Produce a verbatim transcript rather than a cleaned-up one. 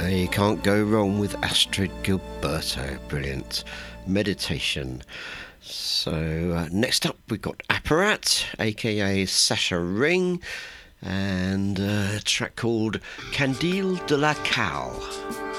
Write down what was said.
Uh, you can't go wrong with Astrid Gilberto. Brilliant. Meditation. So uh, next up we've got Apparat, aka Sasha Ring, and uh, a track called Candile de la Cal.